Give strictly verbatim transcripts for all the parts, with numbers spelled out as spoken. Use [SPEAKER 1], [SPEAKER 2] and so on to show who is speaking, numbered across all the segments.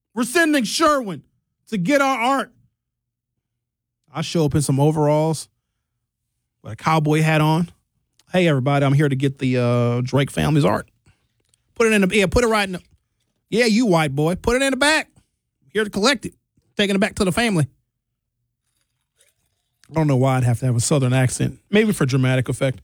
[SPEAKER 1] We're sending Sherwin to get our art. I show up in some overalls with a cowboy hat on. Hey, everybody, I'm here to get the uh, Drake family's art. Put it in the, yeah, put it right in the, yeah, you white boy. Put it in the back. Here to collect it. Taking it back to the family. I don't know why I'd have to have a Southern accent. Maybe for dramatic effect.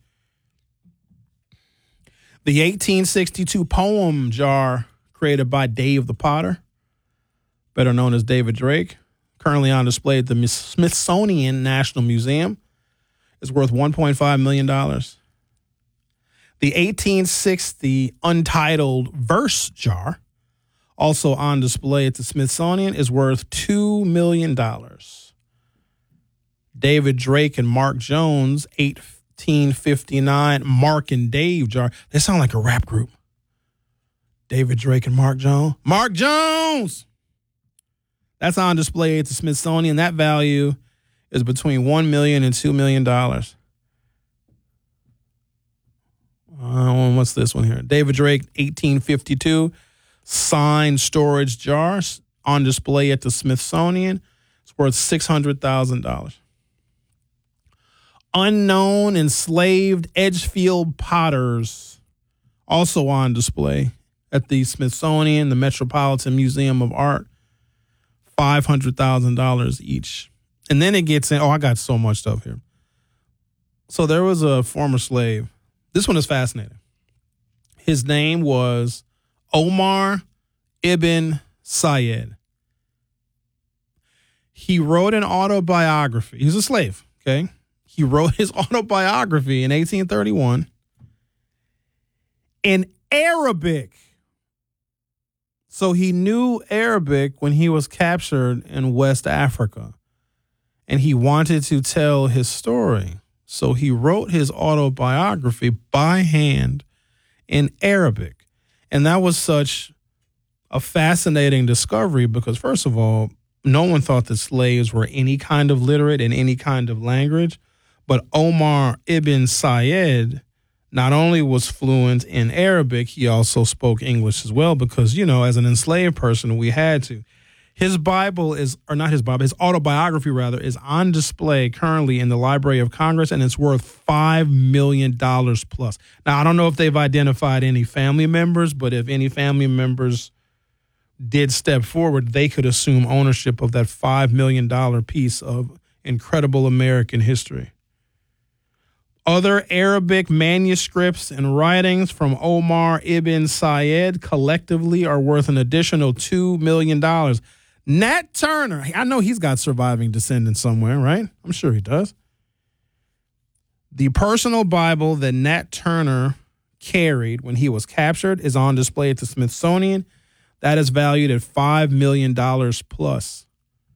[SPEAKER 1] The eighteen sixty-two poem jar created by Dave the Potter, better known as David Drake, currently on display at the Smithsonian National Museum, is worth one point five million dollars. The eighteen sixty untitled verse jar, also on display at the Smithsonian, is worth two million dollars. David Drake and Mark Jones, eighteen fifty-nine Mark and Dave jar. They sound like a rap group. David Drake and Mark Jones. Mark Jones! That's on display at the Smithsonian. That value is between one million dollars and two million dollars. Uh, what's this one here? David Drake, eighteen fifty-two, signed storage jars on display at the Smithsonian. It's worth six hundred thousand dollars. Unknown enslaved Edgefield potters, also on display at the Smithsonian, the Metropolitan Museum of Art, five hundred thousand dollars each. And then it gets in, oh, I got so much stuff here. So there was a former slave. This one is fascinating. His name was Omar Ibn Sayed. He wrote an autobiography. He was a slave, okay? He wrote his autobiography in eighteen thirty-one in Arabic. So he knew Arabic when he was captured in West Africa, and he wanted to tell his story. So he wrote his autobiography by hand in Arabic. And that was such a fascinating discovery because, first of all, no one thought that slaves were any kind of literate in any kind of language. But Omar Ibn Sayed not only was fluent in Arabic, he also spoke English as well because, you know, as an enslaved person, we had to. His Bible is, or not his Bible, his autobiography, rather, is on display currently in the Library of Congress, and it's worth five million dollars plus. Now, I don't know if they've identified any family members, but if any family members did step forward, they could assume ownership of that five million dollars piece of incredible American history. Other Arabic manuscripts and writings from Omar Ibn Sayed collectively are worth an additional two million dollars. Nat Turner, I know he's got surviving descendants somewhere, right? I'm sure he does. The personal Bible that Nat Turner carried when he was captured is on display at the Smithsonian. That is valued at five million dollars plus.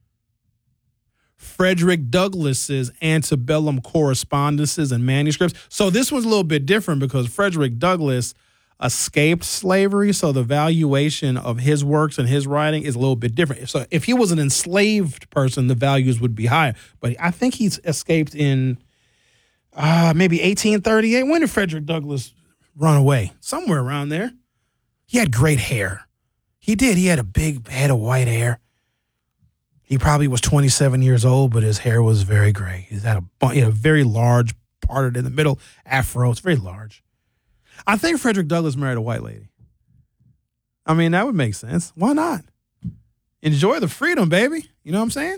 [SPEAKER 1] Frederick Douglass's antebellum correspondences and manuscripts. So this was a little bit different because Frederick Douglass escaped slavery, so the valuation of his works and his writing is a little bit different. So if he was an enslaved person, the values would be higher. But I think he's escaped in uh, maybe eighteen thirty-eight. When did Frederick Douglass run away? Somewhere around there. He had great hair. He did. He had a big head of white hair. He probably was twenty-seven years old, but his hair was very gray. He had a, you know, very large, parted in the middle, afro. It's very large. I think Frederick Douglass married a white lady. I mean, that would make sense. Why not? Enjoy the freedom, baby. You know what I'm saying?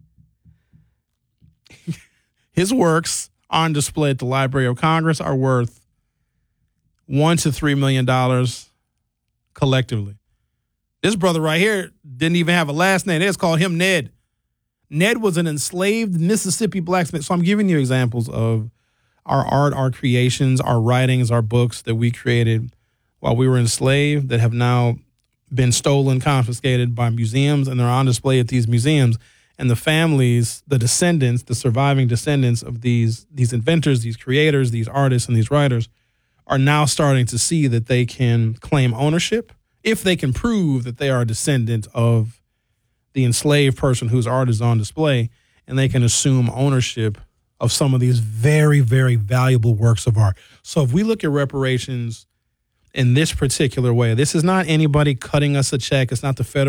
[SPEAKER 1] His works on display at the Library of Congress are worth one to three million dollars collectively. This brother right here didn't even have a last name. They just called him Ned. Ned was an enslaved Mississippi blacksmith. So I'm giving you examples of our art, our creations, our writings, our books that we created while we were enslaved that have now been stolen, confiscated by museums, and they're on display at these museums. And the families, the descendants, the surviving descendants of these, these inventors, these creators, these artists, and these writers are now starting to see that they can claim ownership if they can prove that they are a descendant of the enslaved person whose art is on display, and they can assume ownership of some of these very, very valuable works of art. So if we look at reparations in this particular way, this is not anybody cutting us a check. It's not the federal